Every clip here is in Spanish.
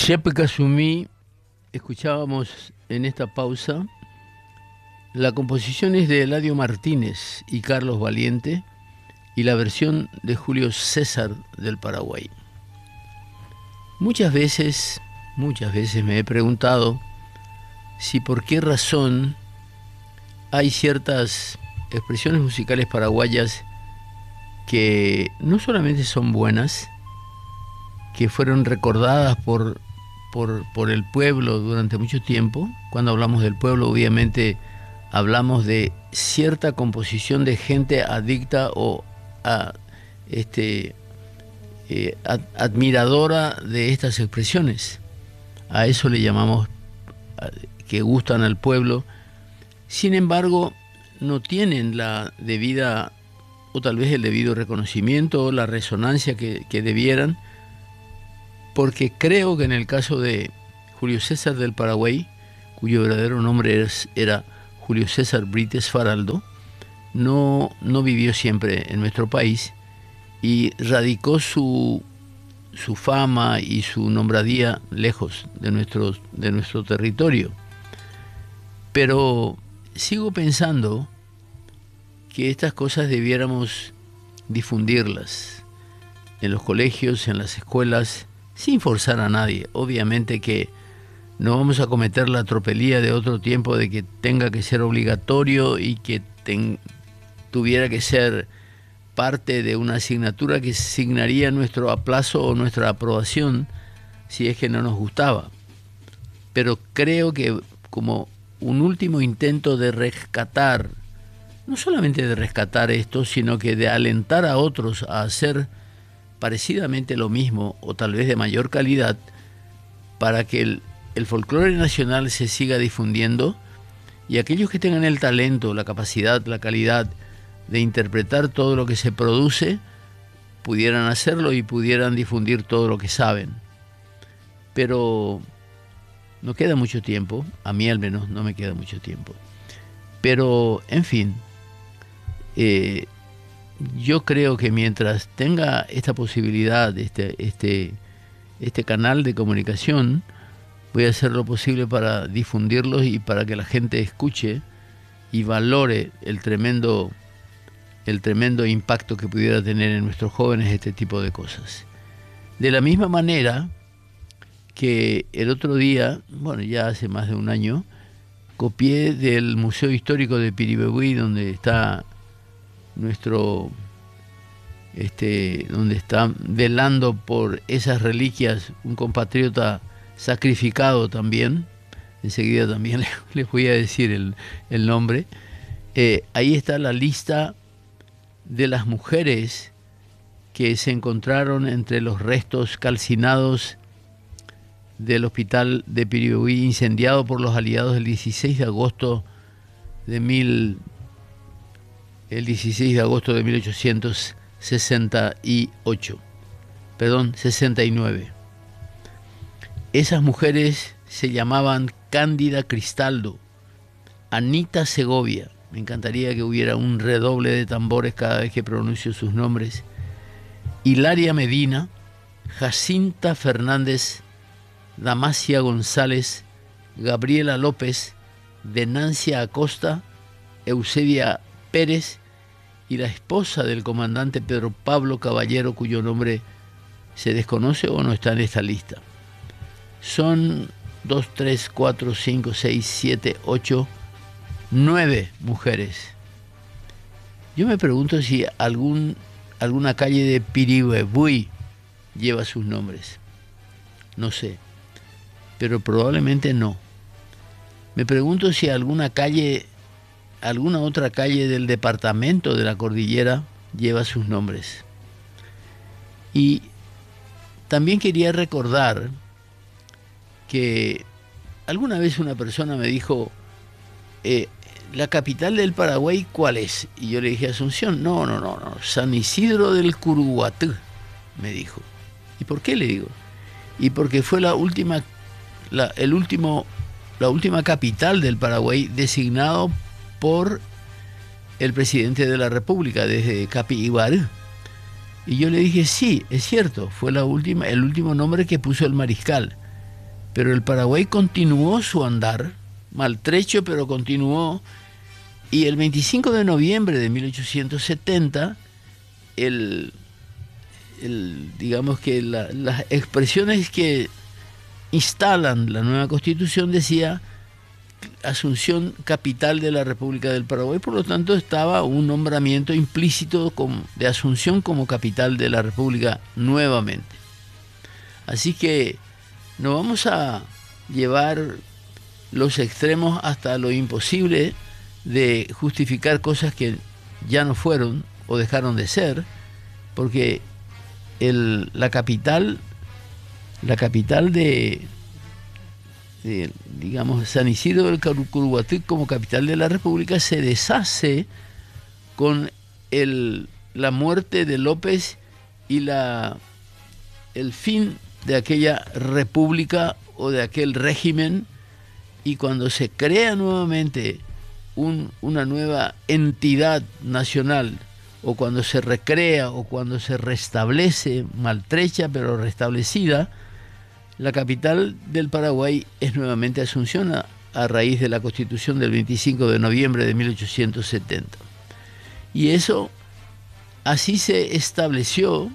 Shep Kasumi, escuchábamos en esta pausa. La composición es de Eladio Martínez y Carlos Valiente y la versión de Julio César del Paraguay. Muchas veces me he preguntado si por qué razón hay ciertas expresiones musicales paraguayas que no solamente son buenas, que fueron recordadas por el pueblo durante mucho tiempo. Cuando hablamos del pueblo, obviamente hablamos de cierta composición de gente adicta o admiradora de estas expresiones. A eso le llamamos que gustan al pueblo. Sin embargo, no tienen la debida, o tal vez el debido reconocimiento o la resonancia que debieran, porque creo que en el caso de Julio César del Paraguay, cuyo verdadero nombre era Julio César Brites Faraldo, no vivió siempre en nuestro país y radicó su fama y su nombradía lejos de nuestro territorio. Pero sigo pensando que estas cosas debiéramos difundirlas en los colegios, en las escuelas, sin forzar a nadie. Obviamente que no vamos a cometer la tropelía de otro tiempo de que tenga que ser obligatorio y que tuviera que ser parte de una asignatura que asignaría nuestro aplazo o nuestra aprobación si es que no nos gustaba. Pero creo que como un último intento de rescatar, no solamente de rescatar esto, sino que de alentar a otros a hacer parecidamente lo mismo o tal vez de mayor calidad, para que el folclore nacional se siga difundiendo y aquellos que tengan el talento, la capacidad, la calidad de interpretar todo lo que se produce pudieran hacerlo y pudieran difundir todo lo que saben. Pero no queda mucho tiempo, a mí al menos no me queda mucho tiempo. Pero, en fin, yo creo que mientras tenga esta posibilidad, este canal de comunicación, voy a hacer lo posible para difundirlos y para que la gente escuche y valore el tremendo impacto que pudiera tener en nuestros jóvenes este tipo de cosas. De la misma manera que el otro día, bueno, ya hace más de un año, copié del Museo Histórico de Piribebuy, donde está donde está velando por esas reliquias un compatriota sacrificado también. Enseguida también les voy a decir el nombre. Ahí está la lista de las mujeres que se encontraron entre los restos calcinados del hospital de Piribebuy incendiado por los aliados el 16 de agosto de 1869. Esas mujeres se llamaban Cándida Cristaldo, Anita Segovia, me encantaría que hubiera un redoble de tambores cada vez que pronuncio sus nombres, Hilaria Medina, Jacinta Fernández, Damasia González, Gabriela López, Venancia Acosta, Eusebia Pérez y la esposa del comandante Pedro Pablo Caballero, cuyo nombre se desconoce o no está en esta lista. Son 2, 3, 4, 5, 6, 7, 8, 9 mujeres. Yo me pregunto si alguna calle de Piribebuy lleva sus nombres. No sé, pero probablemente no. Me pregunto si alguna otra calle del departamento de la Cordillera lleva sus nombres. Y también quería recordar que alguna vez una persona me dijo, ¿la capital del Paraguay cuál es? Y yo le dije, Asunción. No, San Isidro del Curuguatú, me dijo. ¿Y por qué? Le digo. Y porque fue la última capital del Paraguay designado por el presidente de la República desde Capibarú. Y yo le dije, sí, es cierto, fue el último nombre que puso el mariscal. Pero el Paraguay continuó su andar, maltrecho, pero continuó. Y el 25 de noviembre de 1870, digamos que las expresiones que instalan la nueva Constitución decía Asunción capital de la República del Paraguay, por lo tanto estaba un nombramiento implícito de Asunción como capital de la República nuevamente. Así que no vamos a llevar los extremos hasta lo imposible de justificar cosas que ya no fueron o dejaron de ser, porque la capital de digamos, San Isidro del Curuguatí como capital de la República se deshace con la muerte de López y el fin de aquella república o de aquel régimen, y cuando se crea nuevamente una nueva entidad nacional, o cuando se recrea o cuando se restablece, maltrecha pero restablecida, la capital del Paraguay es nuevamente Asunción a raíz de la Constitución del 25 de noviembre de 1870. Y eso, así se estableció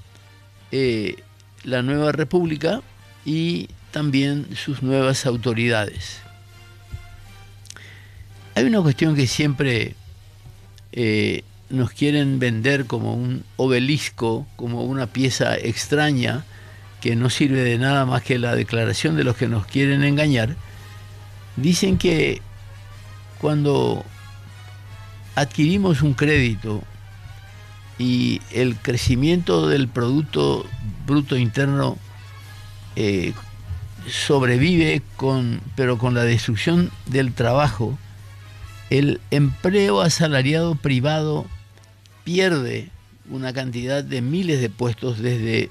la nueva república y también sus nuevas autoridades. Hay una cuestión que siempre nos quieren vender como un obelisco, como una pieza extraña, que no sirve de nada más que la declaración de los que nos quieren engañar. Dicen que cuando adquirimos un crédito y el crecimiento del Producto Bruto Interno sobrevive pero con la destrucción del trabajo, el empleo asalariado privado pierde una cantidad de miles de puestos desde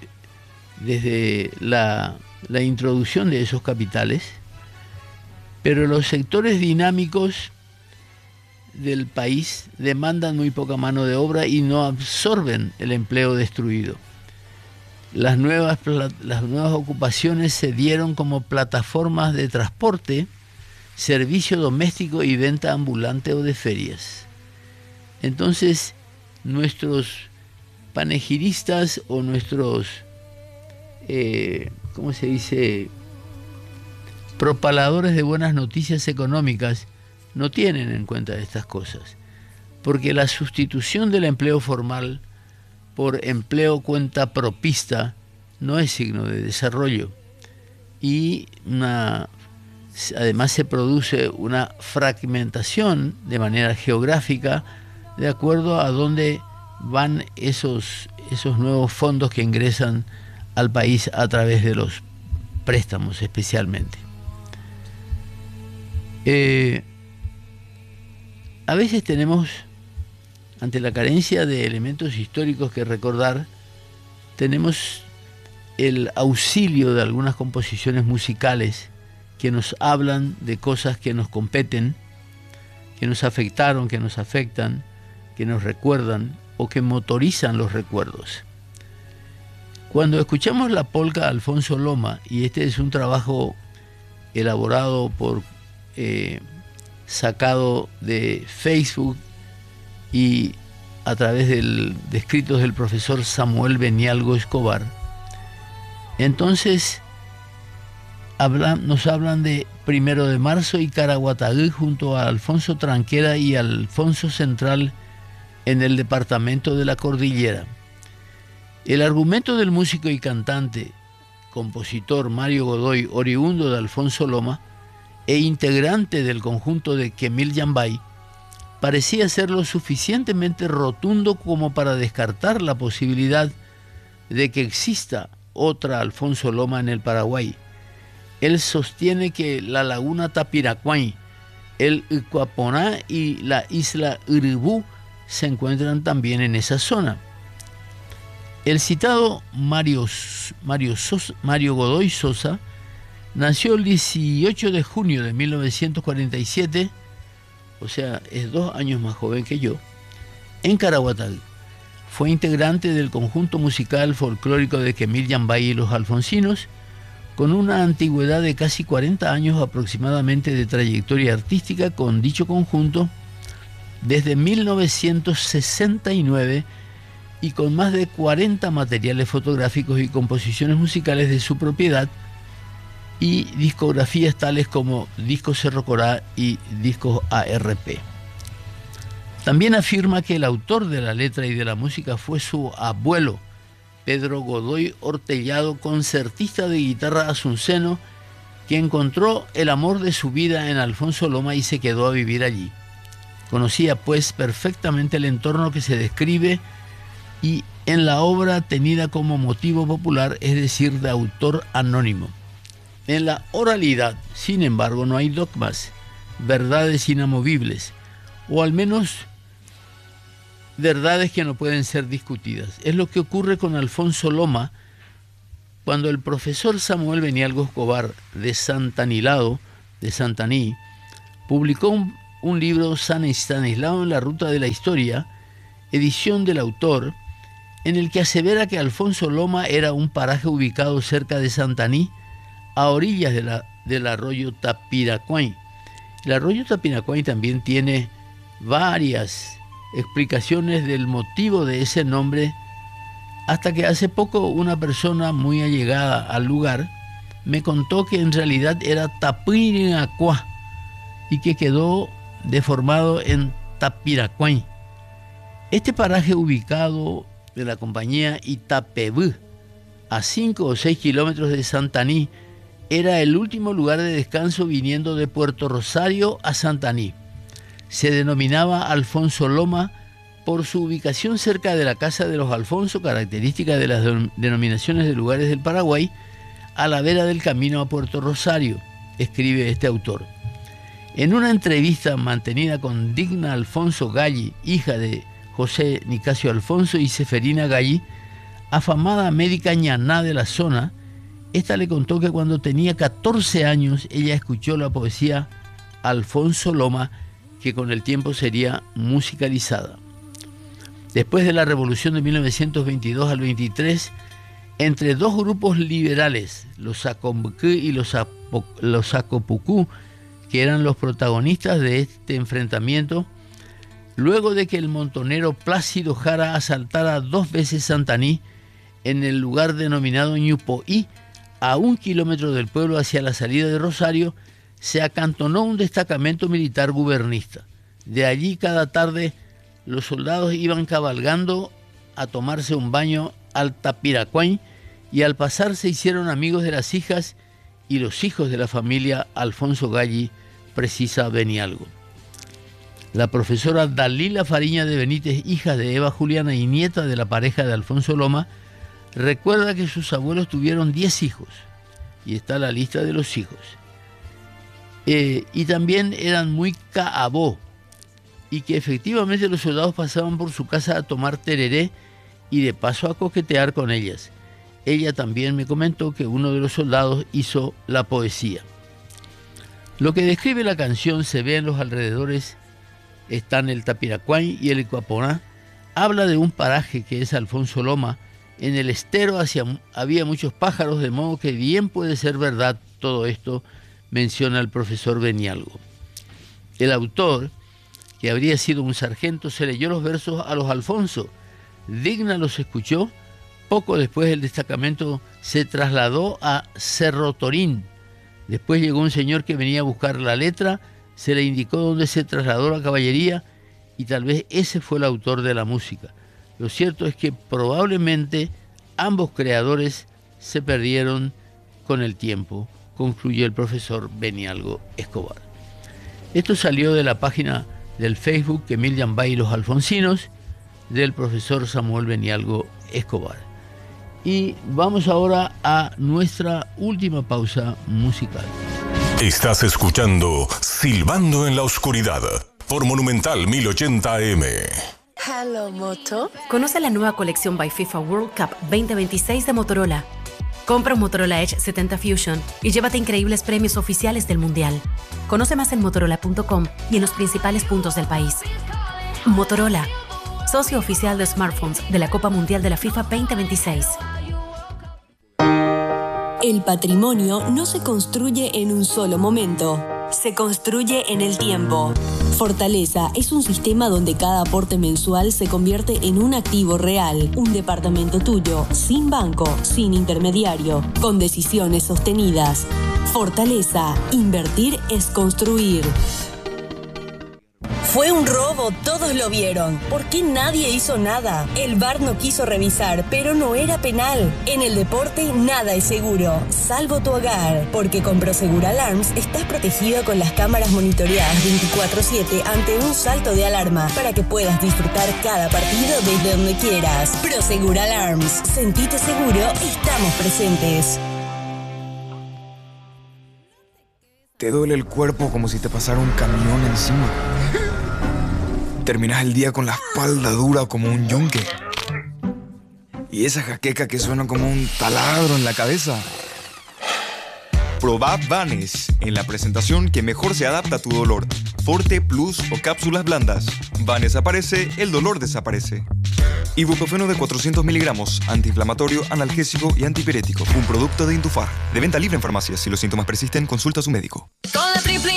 la introducción de esos capitales, pero los sectores dinámicos del país demandan muy poca mano de obra y no absorben el empleo destruido. Las nuevas ocupaciones se dieron como plataformas de transporte, servicio doméstico y venta ambulante o de ferias. Entonces, nuestros panegiristas o nuestros ¿cómo se dice?, propaladores de buenas noticias económicas no tienen en cuenta estas cosas, porque la sustitución del empleo formal por empleo cuenta propista no es signo de desarrollo, y además se produce una fragmentación de manera geográfica de acuerdo a dónde van esos nuevos fondos que ingresan al país a través de los préstamos especialmente. A veces tenemos, ante la carencia de elementos históricos que recordar, tenemos el auxilio de algunas composiciones musicales que nos hablan de cosas que nos competen, que nos afectaron, que nos afectan, que nos recuerdan o que motorizan los recuerdos. Cuando escuchamos la polca Alfonso Loma, y este es un trabajo elaborado sacado de Facebook y a través de escritos del profesor Samuel Benialgo Escobar, entonces nos hablan de 1 de marzo y Caraguatagüí junto a Alfonso Tranquera y Alfonso Central en el departamento de la Cordillera. El argumento del músico y cantante, compositor Mario Godoy, oriundo de Alfonso Loma e integrante del conjunto de Quemil Yambay, parecía ser lo suficientemente rotundo como para descartar la posibilidad de que exista otra Alfonso Loma en el Paraguay. Él sostiene que la laguna Tapiracuay, el Icuaponá y la isla Uribú se encuentran también en esa zona. El citado Mario Godoy Sosa nació el 18 de junio de 1947, o sea, es 2 años más joven que yo, en Caraguatagüí. Fue integrante del conjunto musical folclórico de Quemil Yambay y los Alfonsinos, con una antigüedad de casi 40 años aproximadamente de trayectoria artística con dicho conjunto desde 1969 y con más de 40 materiales fotográficos y composiciones musicales de su propiedad y discografías tales como Discos Cerro Corá y Discos ARP. También afirma que el autor de la letra y de la música fue su abuelo, Pedro Godoy Hortellado, concertista de guitarra asunceno, que encontró el amor de su vida en Alfonso Loma y se quedó a vivir allí. Conocía pues perfectamente el entorno que se describe y en la obra tenida como motivo popular, es decir, de autor anónimo. En la oralidad, sin embargo, no hay dogmas, verdades inamovibles, o al menos verdades que no pueden ser discutidas. Es lo que ocurre con Alfonso Loma cuando el profesor Samuel Benialgo Escobar de Santanilado, de Santaní, publicó un libro, San Estanislao en la ruta de la historia, edición del autor, en el que asevera que Alfonso Loma era un paraje ubicado cerca de Santaní, a orillas del arroyo Tapiracuay. El arroyo Tapiracuay también tiene varias explicaciones del motivo de ese nombre, hasta que hace poco una persona muy allegada al lugar me contó que en realidad era Tapiracuá y que quedó deformado en Tapiracuay. Este paraje ubicado de la compañía Itapebú, a 5 o 6 kilómetros de Santaní, era el último lugar de descanso viniendo de Puerto Rosario a Santaní. Se denominaba Alfonso Loma por su ubicación cerca de la Casa de los Alfonso, característica de las denominaciones de lugares del Paraguay, a la vera del camino a Puerto Rosario, escribe este autor. En una entrevista mantenida con Digna Alfonso Galli, hija de José Nicasio Alfonso y Seferina Galli, afamada médica ñaná de la zona, esta le contó que cuando tenía 14 años ella escuchó la poesía Alfonso Loma, que con el tiempo sería musicalizada. Después de la revolución de 1922 al 23, entre dos grupos liberales, los Acombucú y los Acopucú, que eran los protagonistas de este enfrentamiento, luego de que el montonero Plácido Jara asaltara 2 veces Santaní en el lugar denominado Ñupoí, a 1 kilómetro del pueblo hacia la salida de Rosario, se acantonó un destacamento militar gubernista. De allí cada tarde los soldados iban cabalgando a tomarse un baño al Tapiracuay y al pasar se hicieron amigos de las hijas y los hijos de la familia Alfonso Galli, precisa Benialgo. La profesora Dalila Fariña de Benítez, hija de Eva Juliana y nieta de la pareja de Alfonso Loma, recuerda que sus abuelos tuvieron 10 hijos, y está la lista de los hijos. Y también eran muy caabó, y que efectivamente los soldados pasaban por su casa a tomar tereré y de paso a coquetear con ellas. Ella también me comentó que uno de los soldados hizo la poesía. Lo que describe la canción se ve en los alrededores, están el Tapiracuay y el Ecuaponá. Habla de un paraje que es Alfonso Loma. En el estero había muchos pájaros, de modo que bien puede ser verdad todo esto, menciona el profesor Benialgo. El autor, que habría sido un sargento, se leyó los versos a los Alfonso. Digna los escuchó. Poco después el destacamento se trasladó a Cerro Torín. Después llegó un señor que venía a buscar la letra, se le indicó dónde se trasladó la caballería y tal vez ese fue el autor de la música. Lo cierto es que probablemente ambos creadores se perdieron con el tiempo, concluye el profesor Benialgo Escobar. Esto salió de la página del Facebook Emil Yambay y los Alfonsinos del profesor Samuel Benialgo Escobar. Y vamos ahora a nuestra última pausa musical. Estás escuchando Silbando en la Oscuridad por Monumental 1080 AM. Hello, Moto. Conoce la nueva colección by FIFA World Cup 2026 de Motorola. Compra un Motorola Edge 70 Fusion y llévate increíbles premios oficiales del Mundial. Conoce más en Motorola.com y en los principales puntos del país. Motorola, socio oficial de smartphones de la Copa Mundial de la FIFA 2026. El patrimonio no se construye en un solo momento, se construye en el tiempo. Fortaleza es un sistema donde cada aporte mensual se convierte en un activo real, un departamento tuyo, sin banco, sin intermediario, con decisiones sostenidas. Fortaleza, invertir es construir. Fue un robo, todos lo vieron. ¿Por qué nadie hizo nada? El VAR no quiso revisar, pero no era penal. En el deporte nada es seguro, salvo tu hogar. Porque con Prosegur Alarms estás protegido con las cámaras monitoreadas 24/7 ante un salto de alarma para que puedas disfrutar cada partido desde donde quieras. Prosegur Alarms. Sentite seguro, estamos presentes. Te duele el cuerpo como si te pasara un camión encima. Terminas el día con la espalda dura como un yunque. Y esa jaqueca que suena como un taladro en la cabeza. Probá Vanes en la presentación que mejor se adapta a tu dolor. Forte, Plus o cápsulas blandas. Vanes aparece, el dolor desaparece. Ibuprofeno de 400 miligramos, antiinflamatorio, analgésico y antipirético. Un producto de Intufar. De venta libre en farmacias. Si los síntomas persisten, consulta a su médico.